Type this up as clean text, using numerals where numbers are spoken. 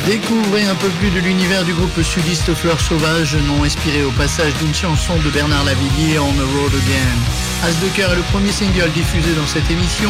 Découvrez un peu plus de l'univers du groupe sudiste Fleurs Sauvages, nom inspiré au passage d'une chanson de Bernard Lavilliers, On the Road Again. As de cœur est le premier single diffusé dans cette émission.